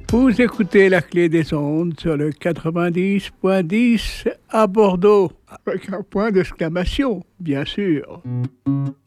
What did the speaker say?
Vous écoutez la clé des ondes sur le 90.10 à Bordeaux, avec un point d'exclamation, bien sûr.